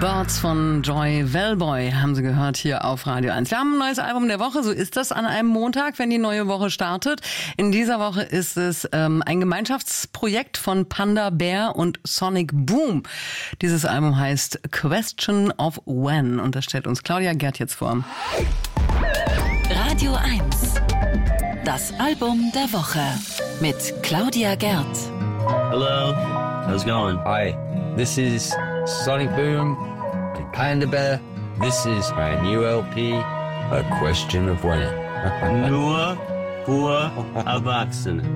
Birds von Joy Velboy haben Sie gehört hier auf Radio 1. Wir haben ein neues Album der Woche, so ist das an einem Montag, wenn die neue Woche startet. In dieser Woche ist es ein Gemeinschaftsprojekt von Panda Bear und Sonic Boom. Dieses Album heißt Question of When und das stellt uns Claudia Gerd jetzt vor. Radio 1, das Album der Woche mit Claudia Gerd. Hello, how's it going? Hi, this is Sonic Boom and Panda Bear. This is my new LP, A Question of When. Nur für Erwachsene.